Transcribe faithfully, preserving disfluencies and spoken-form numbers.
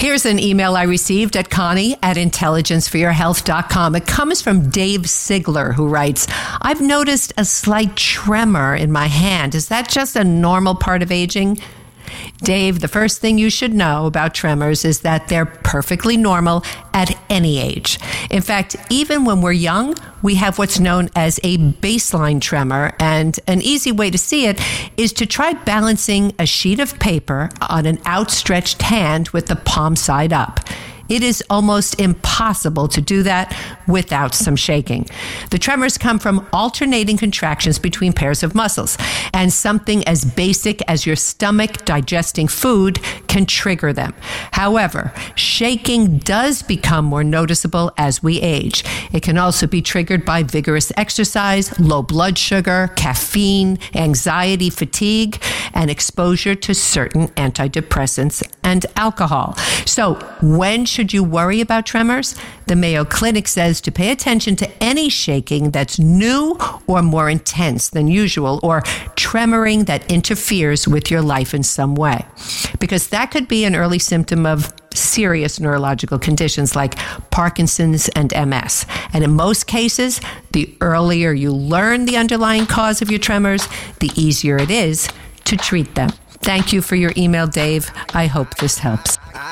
Here's an email I received at Connie at intelligence for your health dot com. It comes from Dave Sigler, who writes, I've noticed a slight tremor in my hand. Is that just a normal part of aging? Dave, the first thing you should know about tremors is that they're perfectly normal at any age. In fact, even when we're young, we have what's known as a baseline tremor, and an easy way to see it is to try balancing a sheet of paper on an outstretched hand with the palm side up. It is almost impossible to do that without some shaking. The tremors come from alternating contractions between pairs of muscles, and something as basic as your stomach digesting food can trigger them. However, shaking does become more noticeable as we age. It can also be triggered by vigorous exercise, low blood sugar, caffeine, anxiety, fatigue, and exposure to certain antidepressants and alcohol. So, when should you worry about tremors? The Mayo Clinic says to pay attention to any shaking that's new or more intense than usual, or tremoring that interferes with your life in some way, because that could be an early symptom of serious neurological conditions like Parkinson's and M S. And in most cases, the earlier you learn the underlying cause of your tremors, the easier it is to treat them. Thank you for your email, Dave. I hope this helps.